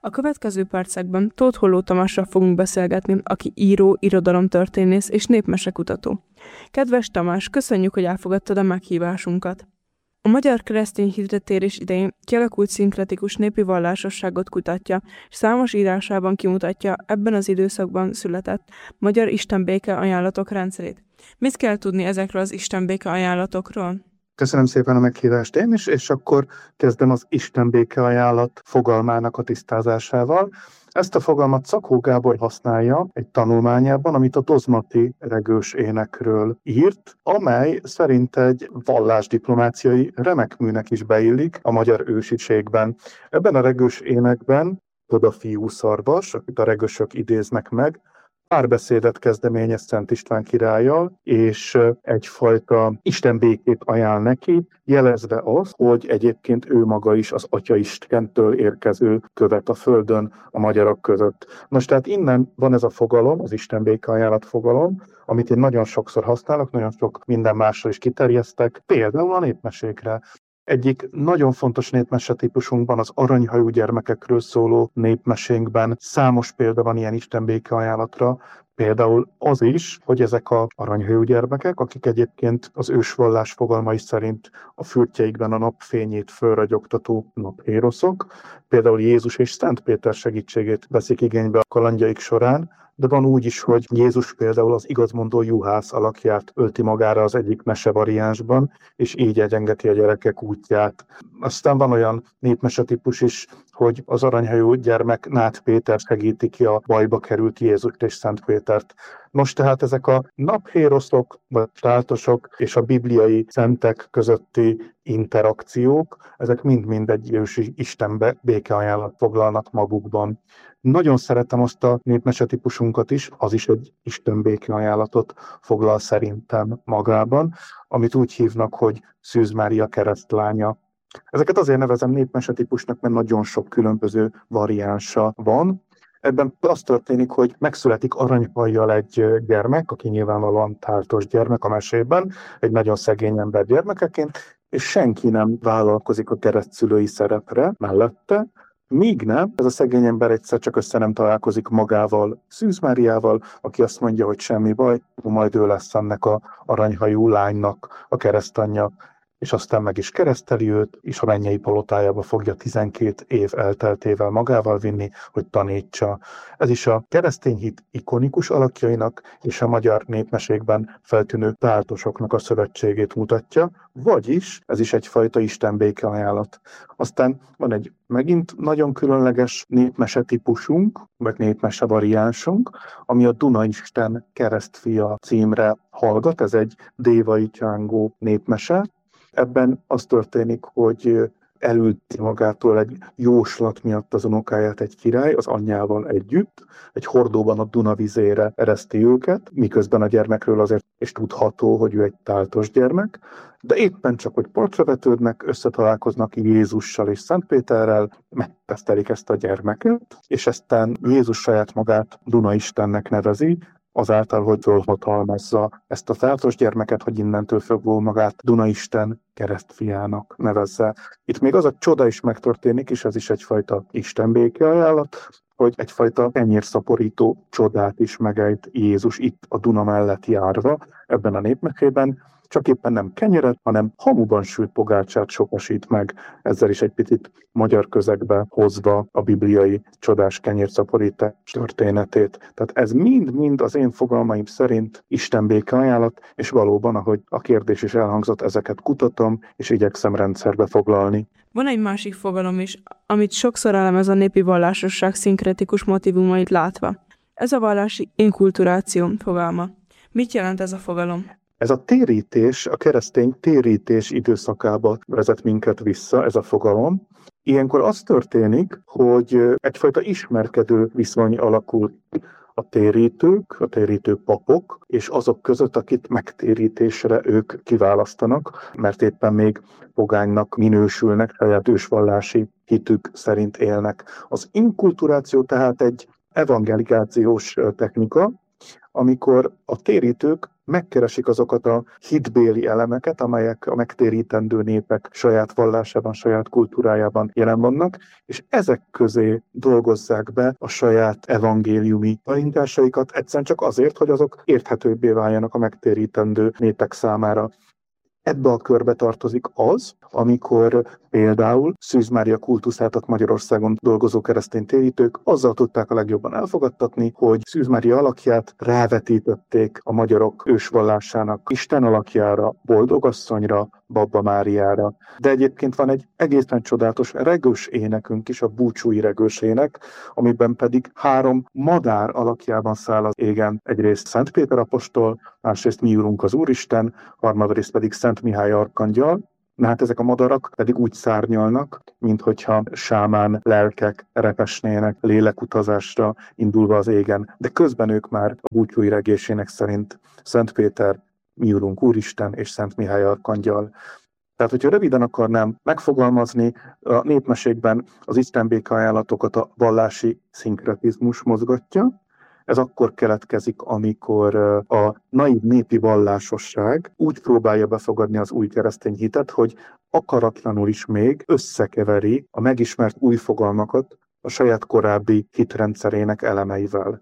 A következő percekben Tóth Holló Tamással fogunk beszélgetni, aki író, irodalomtörténész és népmesekutató. Kedves Tamás, köszönjük, hogy elfogadtad a meghívásunkat. A magyar keresztény hitre-térés idején kialakult szinkretikus népi vallásosságot kutatja, és számos írásában kimutatja ebben az időszakban született magyar istenbéke ajánlatok rendszerét. Mit kell tudni ezekről az istenbéke ajánlatokról? Köszönöm szépen a meghívást én is, és akkor kezdem az istenbéke ajánlat fogalmának a tisztázásával. Ezt a fogalmat Szakó Gábor használja egy tanulmányában, amit a dozmati regős énekről írt, amely szerint egy vallásdiplomáciai remekműnek is beillik a magyar ősiségben. Ebben a regős énekben Oda fiú szarvas, akit a regősök idéznek meg, párbeszédet kezdeményez Szent István királlyal, és egyfajta istenbékét ajánl neki, jelezve azt, hogy egyébként ő maga is az Atya Istentől érkező követ a földön a magyarok között. Nos, tehát innen van ez a fogalom, az istenbéke ajánlat fogalom, amit én nagyon sokszor használok, nagyon sok minden másra is kiterjesztek, például a népmesékre. Egyik nagyon fontos népmese típusunkban, az aranyhajú gyermekekről szóló népmesénkben számos példa van ilyen istenbéke ajánlatra, például az is, hogy ezek az aranyhajú gyermekek, akik egyébként az ősvallás fogalmai szerint a fürtjeikben a napfényét fölragyogtató naphéroszok, például Jézus és Szent Péter segítségét veszik igénybe a kalandjaik során, de van úgy is, hogy Jézus például az igazmondó juhász alakját ölti magára az egyik mese variánsban, és így egyengeti a gyerekek útját. Aztán van olyan népmese típus is, hogy az aranyhajú gyermek Náth Péter segíti ki a bajba került Jézust és Szent Pétert. Most tehát ezek a naphéroszok, vagy táltosok és a bibliai szentek közötti interakciók, ezek mind-mind egy ősi istenbe békeajánlat foglalnak magukban. Nagyon szeretem azt a népmese típusunkat is, az is egy Isten békeajánlatot foglal szerintem magában, amit úgy hívnak, hogy Szűz Mária keresztlánya. Ezeket azért nevezem népmese típusnak, mert nagyon sok különböző variánsa van. Ebben az történik, hogy megszületik aranyhajjal egy gyermek, aki nyilvánvalóan táltos gyermek a mesében, egy nagyon szegény ember gyermekeként, és senki nem vállalkozik a keresztszülői szerepre mellette, míg nem, ez a szegény ember egyszer csak össze nem találkozik magával, Szűz Máriával, aki azt mondja, hogy semmi baj, majd ő lesz ennek a aranyhajú lánynak a keresztanyja, és aztán meg is kereszteli őt, és a mennyei palotájába fogja 12 év elteltével magával vinni, hogy tanítsa. Ez is a keresztény hit ikonikus alakjainak és a magyar népmesékben feltűnő táltosoknak a szövetségét mutatja, vagyis ez is egyfajta istenbéke ajánlat. Aztán van egy megint nagyon különleges népmese típusunk, vagy népmese variánsunk, ami a Dunaisten keresztfia címre hallgat, ez egy dévai csángó népmese. Ebben az történik, hogy elülti magától egy jóslat miatt az unokáját egy király, az anyjával együtt, egy hordóban a Duna vizére ereszti őket, miközben a gyermekről azért is tudható, hogy ő egy táltos gyermek, de éppen csak, hogy partra vetődnek, összetalálkoznak Jézussal és Szent Péterrel, megtesztelik ezt a gyermeket, és aztán Jézus saját magát Dunaistennnek nevezi, azáltal, hogy fölhatalmazza ezt a táltos gyermeket, hogy innentől fogva magát Dunaisten keresztfiának nevezze. Itt még az a csoda is megtörténik, és ez is egyfajta istenbéke ajánlat, hogy egyfajta kenyérszaporító csodát is megejt Jézus itt a Duna mellett járva ebben a népmesében, csak éppen nem kenyeret, hanem hamuban sült pogácsát sokasít meg, ezzel is egy picit magyar közegbe hozva a bibliai csodás kenyérszaporítás történetét. Tehát ez mind-mind az én fogalmaim szerint istenbéke ajánlat, és valóban, ahogy a kérdés is elhangzott, ezeket kutatom, és igyekszem rendszerbe foglalni. Van egy másik fogalom is, amit sokszor elemez a népi vallásosság szinkretikus motivumait látva. Ez a vallási inkulturáció fogalma. Mit jelent ez a fogalom? Ez a térítés, a keresztény térítés időszakába vezet minket vissza, ez a fogalom. Ilyenkor az történik, hogy egyfajta ismerkedő viszony alakul a térítő papok, és azok között, akit megtérítésre ők kiválasztanak, mert éppen még pogánynak minősülnek, saját ősvallási hitük szerint élnek. Az inkulturáció tehát egy evangelizációs technika, amikor a térítők megkeresik azokat a hitbéli elemeket, amelyek a megtérítendő népek saját vallásában, saját kultúrájában jelen vannak, és ezek közé dolgozzák be a saját evangéliumi tanításaikat, egyszerűen csak azért, hogy azok érthetőbbé váljanak a megtérítendő népek számára. Ebbe a körbe tartozik az, amikor például Szűz Mária kultuszát Magyarországon dolgozó keresztény térítők azzal tudták a legjobban elfogadtatni, hogy Szűz Mária alakját rávetítették a magyarok ősvallásának Isten alakjára, Boldogasszonyra, Babba Máriára. De egyébként van egy egészen csodálatos regős énekünk is, a búcsúi regős ének, amiben pedig 3 madár alakjában száll az égen. Egyrészt Szent Péter apostol, másrészt mi Urunk az Úristen, harmadrészt pedig Szent Mihály arkangyal. Na hát ezek a madarak pedig úgy szárnyalnak, minthogyha sámán lelkek repesnének lélekutazásra indulva az égen. De közben ők már a búcsúi regésének szerint Szent Péter, mi Urunk Úristen és Szent Mihály arkangyal. Tehát, hogyha röviden akarnám megfogalmazni, a népmesékben az istenbéke ajánlatokat a vallási szinkretizmus mozgatja. Ez akkor keletkezik, amikor a naív népi vallásosság úgy próbálja befogadni az új keresztény hitet, hogy akaratlanul is még összekeveri a megismert új fogalmakat a saját korábbi hitrendszerének elemeivel.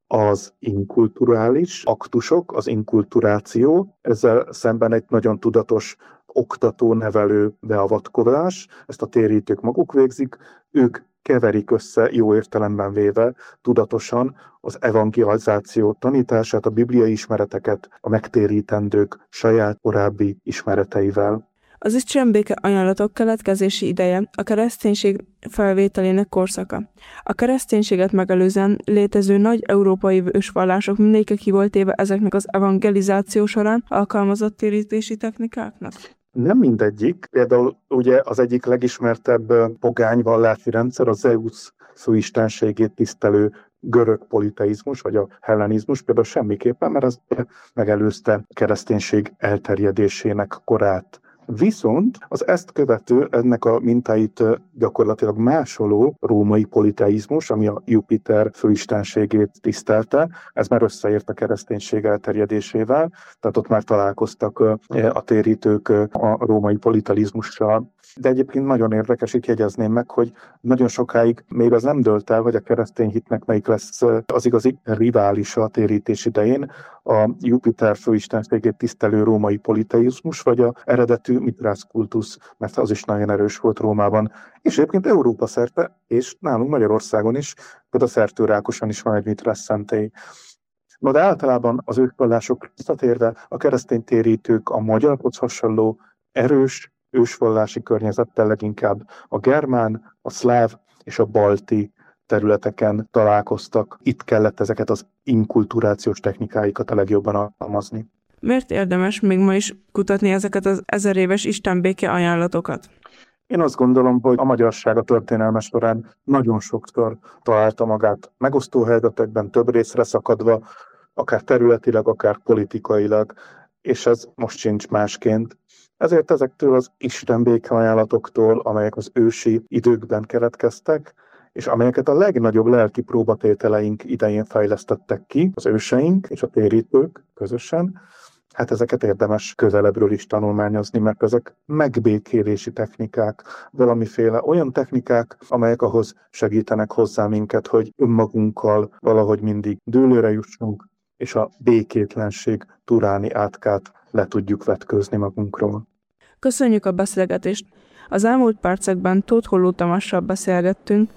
Az inkulturális aktusok, az inkulturáció, ezzel szemben egy nagyon tudatos oktató-nevelő beavatkozás, ezt a térítők maguk végzik, ők keverik össze, jó értelemben véve, tudatosan az evangelizáció tanítását, a bibliai ismereteket a megtérítendők saját korábbi ismereteivel. Az istenbéke ajánlatok keletkezési ideje a kereszténység felvételének korszaka. A kereszténységet megelőzően létező nagy európai ősvallások mindegyike ki volt téve ezeknek az evangelizáció során alkalmazott térítési technikáknak? Nem mindegyik. Például ugye az egyik legismertebb pogány vallási rendszer a Zeusz szóistenségét tisztelő görög politeizmus, vagy a hellenizmus, például semmiképpen, mert az megelőzte a kereszténység elterjedésének korát. Viszont az ezt követő, ennek a mintáit gyakorlatilag másoló római politeizmus, ami a Jupiter főistenségét tisztelte, ez már összeért a kereszténység elterjedésével, tehát ott már találkoztak a térítők a római politeizmussal. De egyébként nagyon érdekes, itt jegyezném meg, hogy nagyon sokáig még az nem dőlt el, hogy a keresztény hitnek melyik lesz az igazi riválisa a térítés idején, a Jupiter főistenségét tisztelő római politeizmus, vagy a eredetű Mitrász kultusz, mert az is nagyon erős volt Rómában. És egyébként Európa szerte, és nálunk Magyarországon is, például a Szertőrákoson is van egy Mitrász szentély. No, de általában az ősvallások visszatérve a keresztény térítők a magyarhoz hasonló erős ősvallási környezettel leginkább a germán, a szláv és a balti területeken találkoztak. Itt kellett ezeket az inkulturációs technikáikat a legjobban alkalmazni. Miért érdemes még ma is kutatni ezeket az 1000 éves istenbéke ajánlatokat? Én azt gondolom, hogy a magyarság a történelme során nagyon sokszor találta magát megosztó helyzetekben, több részre szakadva, akár területileg, akár politikailag, és ez most sincs másként. Ezért ezektől az istenbéke ajánlatoktól, amelyek az ősi időkben keletkeztek, és amelyeket a legnagyobb lelki próbatételeink idején fejlesztettek ki, az őseink és a térítők közösen, hát ezeket érdemes közelebbről is tanulmányozni, mert ezek megbékélési technikák, valamiféle olyan technikák, amelyek ahhoz segítenek hozzá minket, hogy önmagunkkal valahogy mindig dőlőre jussunk, és a békétlenség turáni átkát le tudjuk vetkőzni magunkról. Köszönjük a beszélgetést! Az elmúlt percekben Tóth Holló Tamással beszélgettünk.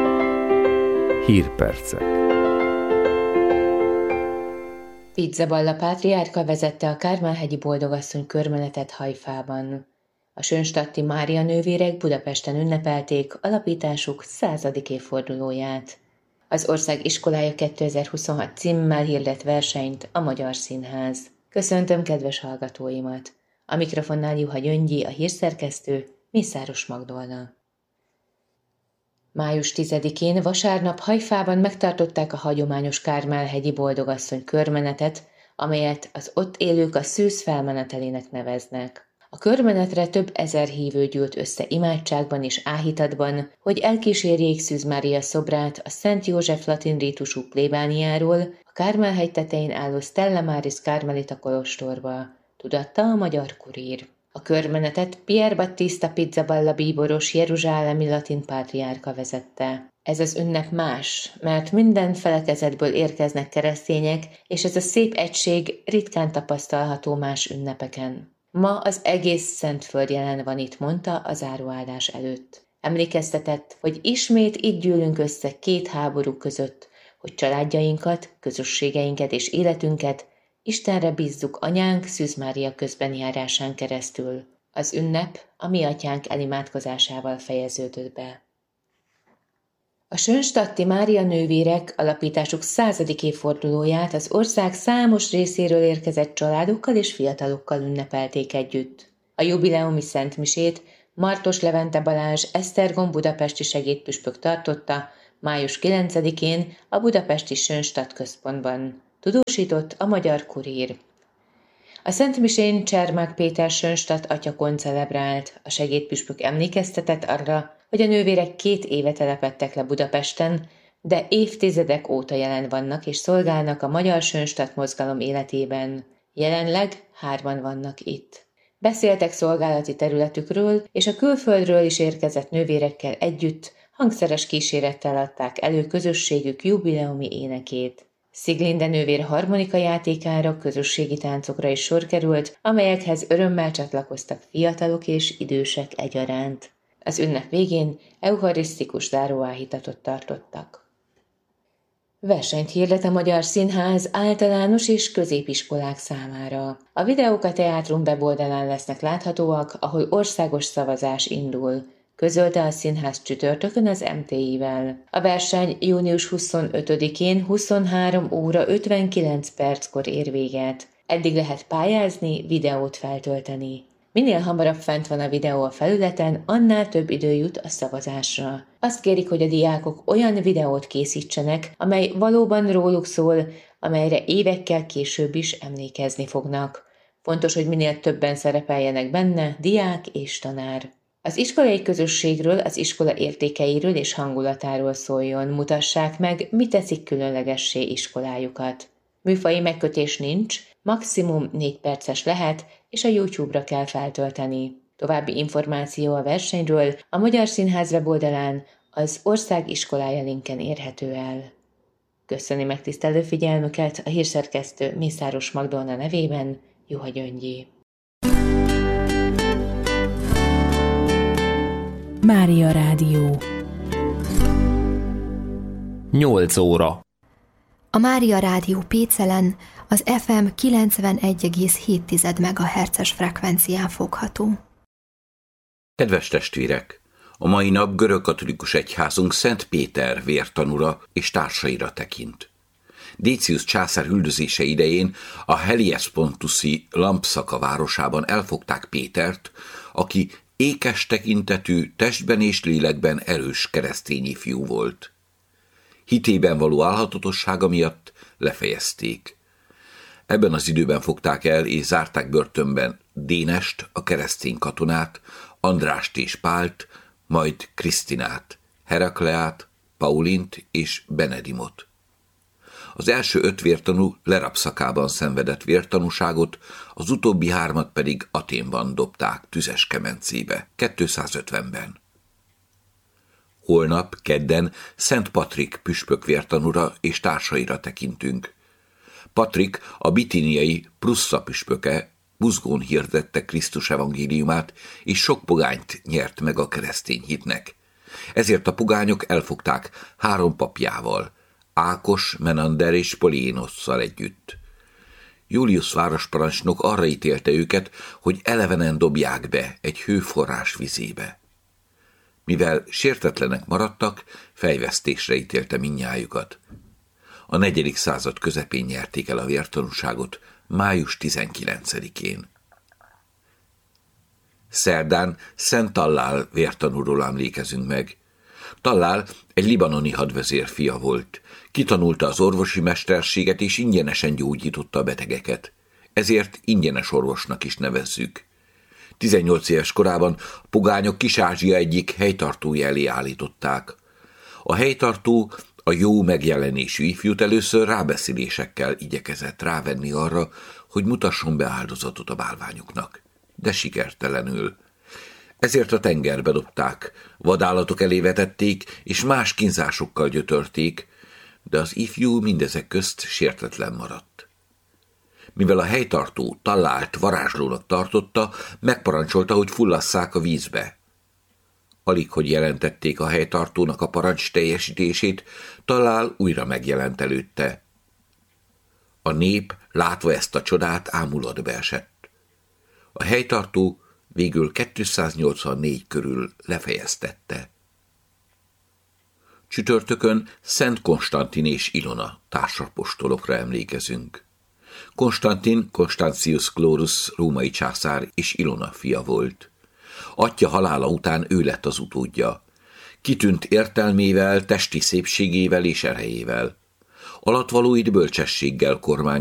Hírpercek. Pizzaballa pátriárka vezette a Kármán-hegyi Boldogasszony körmenetet Hajfában. A Sönstadti Mária nővérek Budapesten ünnepelték alapításuk 100. évfordulóját. Az Ország Iskolája 2026 címmel hirdet versenyt a Magyar Színház. Köszöntöm kedves hallgatóimat! A mikrofonnál Juha Gyöngyi, a hírszerkesztő, Mészáros Magdolna. Május 10-én vasárnap Hajfában megtartották a hagyományos Kármán-hegyi Boldogasszony körmenetet, amelyet az ott élők a szűz felmenetelének neveznek. A körmenetre több ezer hívő gyűlt össze imádságban és áhítatban, hogy elkísérjék Szűz Mária szobrát a Szent József latin rítusú plébániáról a Kármel-hegy tetején álló Stella Maris Karmelita kolostorba, tudatta a Magyar Kurír. A körmenetet Pier Battista Pizzaballa bíboros jeruzsálemi latin pátriárka vezette. Ez az ünnep más, mert minden felekezetből érkeznek keresztények, és ez a szép egység ritkán tapasztalható más ünnepeken. Ma az egész Szentföld jelen van itt, mondta a záróáldás előtt. Emlékeztetett, hogy ismét itt gyűlünk össze két háború között, hogy családjainkat, közösségeinket és életünket Istenre bízzuk Anyánk Szűz Mária közbenjárásán keresztül. Az ünnep a mi atyánk elimádkozásával fejeződött be. A sönstadti Mária nővérek alapításuk 100. évfordulóját az ország számos részéről érkezett családokkal és fiatalokkal ünnepelték együtt. A jubileumi szentmisét Martos Levente Balázs Esztergom budapesti segédpüspök tartotta május 9-én a budapesti Sönstadt központban. Tudósított a Magyar Kurír. A szentmisén Csermák Péter Sönstadt atya koncelebrált, a segédpüspök emlékeztetett arra, hogy a nővérek 2 éve telepedtek le Budapesten, de évtizedek óta jelen vannak és szolgálnak a magyar Sönstadt mozgalom életében. Jelenleg 3-an vannak itt. Beszéltek szolgálati területükről, és a külföldről is érkezett nővérekkel együtt hangszeres kísérettel adták elő közösségük jubileumi énekét. Sziglinde nővér harmonika játékára, közösségi táncokra is sor került, amelyekhez örömmel csatlakoztak fiatalok és idősek egyaránt. Az ünnep végén eucharisztikus záróáhítatot tartottak. Versenyt hirdet a Magyar Színház általános és középiskolák számára. A videók a teátrum weboldalán lesznek láthatóak, ahol országos szavazás indul, közölte a színház csütörtökön az MTI-vel. A verseny június 25-én 23 óra 59 perckor ér véget. Eddig lehet pályázni, videót feltölteni. Minél hamarabb fent van a videó a felületen, annál több idő jut a szavazásra. Azt kérik, hogy a diákok olyan videót készítsenek, amely valóban róluk szól, amelyre évekkel később is emlékezni fognak. Fontos, hogy minél többen szerepeljenek benne, diák és tanár. Az iskolai közösségről, az iskola értékeiről és hangulatáról szóljon, mutassák meg, mi teszik különlegessé iskolájukat. Műfaji megkötés nincs, maximum 4 perces lehet, és a YouTube-ra kell feltölteni. További információ a versenyről a Magyar Színház weboldalán, az ország iskolája linken érhető el. Köszöni megtisztelő figyelmüket a hírszerkesztő Mészáros Magdolna nevében, Juha Gyöngyi. Mária Rádió 8 óra. A Mária Rádió Pécelen az FM 91,7 MHz-es frekvencián fogható. Kedves testvérek! A mai nap görögkatolikus egyházunk Szent Péter vértanúra és társaira tekint. Décius császár üldözése idején a Heliespontusi Lampszaka városában elfogták Pétert, aki ékes tekintetű, testben és lélekben erős keresztény ifjú volt. Hitében való álhatatossága miatt lefejezték. Ebben az időben fogták el és zárták börtönben Dénest, a keresztény katonát, Andrást és Pált, majd Krisztinát, Herakleát, Paulint és Benedimot. Az első 5 vértanú Lerabszakában szenvedett vértanúságot, az utóbbi 3 pedig Athénban dobták tüzes kemencébe, 250-ben. Holnap, kedden Szent Patrik püspök vértanúra és társaira tekintünk. Patrik, a bitíniai Prussa püspöke, buzgón hirdette Krisztus evangéliumát, és sok pogányt nyert meg a keresztény hitnek. Ezért a pogányok elfogták 3 papjával, Ákos, Menander és Poliénosszal együtt. Julius városparancsnok arra ítélte őket, hogy elevenen dobják be egy hőforrás vizébe. Mivel sértetlenek maradtak, fejvesztésre ítélte mindnyájukat. A 4. század közepén nyerték el a vértanúságot, május 19-én. Szerdán Szent Tallál vértanúról emlékezünk meg. Tallál egy libanoni hadvezér fia volt. Kitanulta az orvosi mesterséget és ingyenesen gyógyította a betegeket. Ezért ingyenes orvosnak is nevezzük. 18 éves korában a pogányok Kis-Ázsia egyik helytartója elé állították. A helytartó a jó megjelenésű ifjút először rábeszélésekkel igyekezett rávenni arra, hogy mutasson be áldozatot a bálványuknak, de sikertelenül. Ezért a tengerbe dobták, vadállatok elé vetették, és más kínzásokkal gyötörték, de az ifjú mindezek közt sértetlen maradt. Mivel a helytartó Tallált varázslónak tartotta, megparancsolta, hogy fullasszák a vízbe. Alig, hogy jelentették a helytartónak a parancs teljesítését, Tallál újra megjelent előtte. A nép, látva ezt a csodát, ámulatba esett. A helytartó végül 284 körül lefejeztette. Csütörtökön Szent Konstantin és Ilona társapostolokra emlékezünk. Konstantin Constantius Chlorus római császár és Ilona fia volt. Atya halála után ő lett az utódja. Kitűnt értelmével, testi szépségével és erejével. Alattvalóit bölcsességgel kormány